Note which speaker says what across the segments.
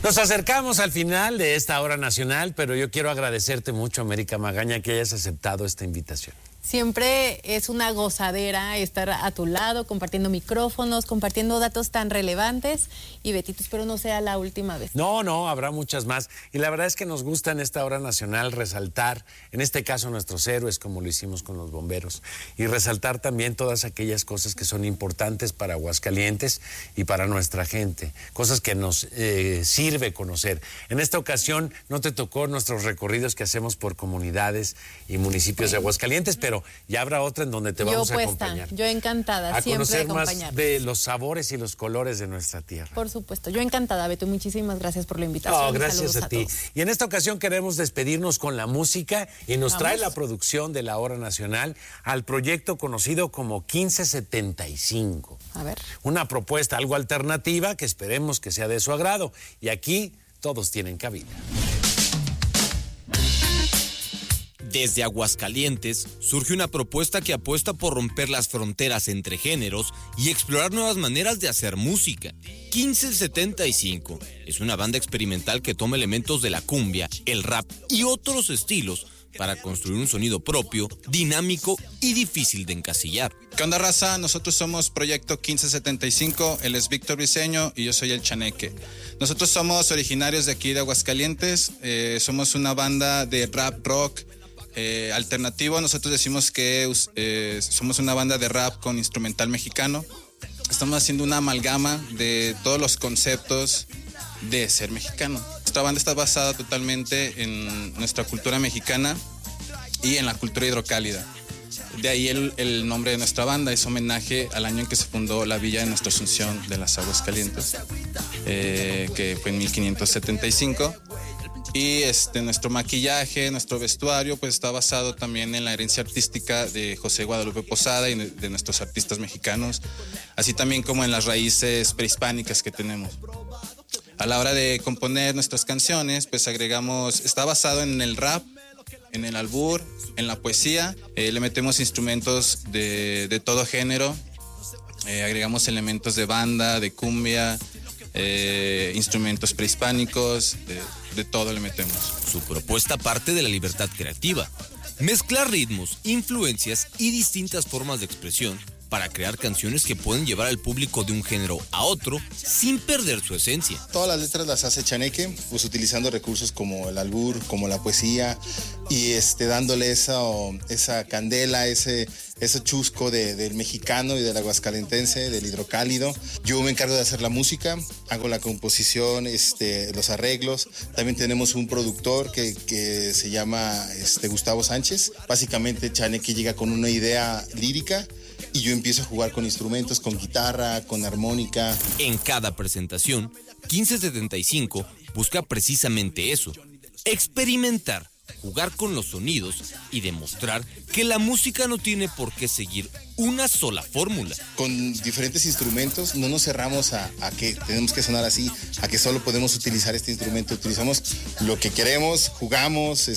Speaker 1: Nos acercamos al final de esta hora nacional, pero yo quiero agradecerte mucho, América Magaña, que hayas aceptado esta invitación.
Speaker 2: Siempre es una gozadera estar a tu lado, compartiendo micrófonos, compartiendo datos tan relevantes. Y Betito, espero no sea la última vez.
Speaker 1: No, habrá muchas más. Y la verdad es que nos gusta en esta hora nacional resaltar, en este caso, nuestros héroes, como lo hicimos con los bomberos, y resaltar también todas aquellas cosas que son importantes para Aguascalientes y para nuestra gente, cosas que nos sirve conocer. En esta ocasión no te tocó nuestros recorridos que hacemos por comunidades y municipios de Aguascalientes, pero ya habrá otra en donde te vamos a acompañar.
Speaker 2: Yo encantada, siempre de acompañarte.
Speaker 1: A conocer más de los sabores y los colores de nuestra tierra.
Speaker 2: Por supuesto, yo encantada, Beto, muchísimas gracias por la invitación.
Speaker 1: No, gracias a ti. Y en esta ocasión queremos despedirnos con la música y nos trae la producción de la Hora Nacional al proyecto conocido como 1575.
Speaker 2: A ver.
Speaker 1: Una propuesta algo alternativa que esperemos que sea de su agrado. Y aquí todos tienen cabida.
Speaker 3: Desde Aguascalientes surge una propuesta que apuesta por romper las fronteras entre géneros y explorar nuevas maneras de hacer música. 1575 es una banda experimental que toma elementos de la cumbia, el rap y otros estilos para construir un sonido propio, dinámico y difícil de encasillar.
Speaker 4: ¿Qué onda, raza? Nosotros somos Proyecto 1575, él es Víctor Briceño y yo soy el Chaneque. Nosotros somos originarios de aquí de Aguascalientes, somos una banda de rap rock, alternativo. Nosotros decimos que somos una banda de rap con instrumental mexicano. Estamos haciendo una amalgama de todos los conceptos de ser mexicano. Nuestra banda está basada totalmente en nuestra cultura mexicana y en la cultura hidrocálida. De ahí el nombre de nuestra banda, es homenaje al año en que se fundó la villa de Nuestra Asunción de las Aguascalientes, que fue en 1575. Y nuestro maquillaje, nuestro vestuario, pues está basado también en la herencia artística de José Guadalupe Posada y de nuestros artistas mexicanos, así también como en las raíces prehispánicas que tenemos. A la hora de componer nuestras canciones, pues está basado en el rap, en el albur, en la poesía. Le metemos instrumentos de todo género, agregamos elementos de banda, de cumbia, instrumentos prehispánicos, de todo le metemos.
Speaker 3: Su propuesta parte de la libertad creativa, mezclar ritmos, influencias y distintas formas de expresión para crear canciones que pueden llevar al público de un género a otro sin perder su esencia.
Speaker 5: Todas las letras las hace Chaneque, pues utilizando recursos como el albur, como la poesía y dándole esa candela, ese chusco del mexicano y del aguascalentense, del hidrocálido. Yo me encargo de hacer la música, hago la composición, los arreglos. También tenemos un productor que se llama Gustavo Sánchez. Básicamente Chaneque llega con una idea lírica y yo empiezo a jugar con instrumentos, con guitarra, con armónica.
Speaker 3: En cada presentación, 1575 busca precisamente eso, experimentar, jugar con los sonidos y demostrar que la música no tiene por qué seguir una sola fórmula.
Speaker 5: Con diferentes instrumentos no nos cerramos a que tenemos que sonar así, a que solo podemos utilizar este instrumento. Utilizamos lo que queremos, jugamos,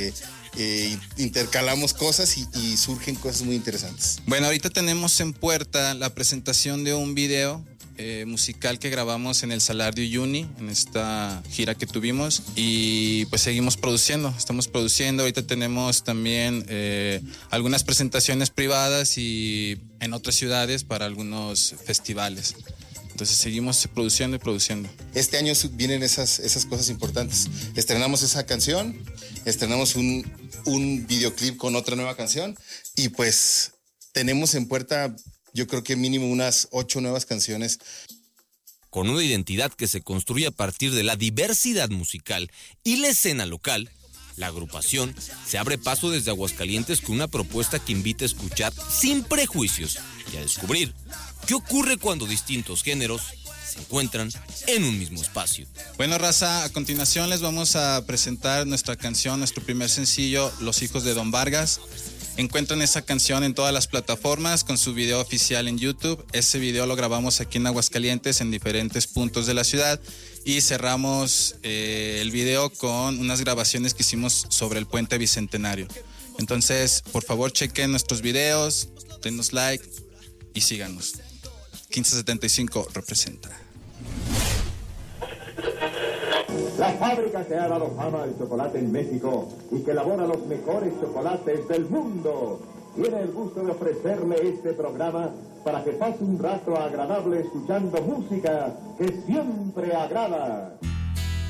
Speaker 5: intercalamos cosas y surgen cosas muy interesantes.
Speaker 4: Bueno, ahorita tenemos en puerta la presentación de un video musical que grabamos en el Salar de Uyuni, en esta gira que tuvimos, y pues estamos produciendo. Ahorita tenemos también algunas presentaciones privadas y en otras ciudades para algunos festivales. Entonces seguimos produciendo y produciendo.
Speaker 5: Este año vienen esas cosas importantes. Estrenamos esa canción, estrenamos un videoclip con otra nueva canción y pues tenemos en puerta, yo creo que mínimo unas 8 nuevas canciones.
Speaker 3: Con una identidad que se construye a partir de la diversidad musical y la escena local, la agrupación se abre paso desde Aguascalientes con una propuesta que invita a escuchar sin prejuicios y a descubrir qué ocurre cuando distintos géneros se encuentran en un mismo espacio.
Speaker 4: Bueno, raza, a continuación les vamos a presentar nuestra canción, nuestro primer sencillo, Los Hijos de Don Vargas. Encuentran esa canción en todas las plataformas con su video oficial en YouTube. Ese video lo grabamos aquí en Aguascalientes en diferentes puntos de la ciudad y cerramos el video con unas grabaciones que hicimos sobre el Puente Bicentenario. Entonces, por favor, chequen nuestros videos, denos like y síganos. 1575 representa.
Speaker 6: La fábrica que ha dado fama al chocolate en México y que elabora los mejores chocolates del mundo tiene el gusto de ofrecerle este programa para que pase un rato agradable escuchando música que siempre agrada.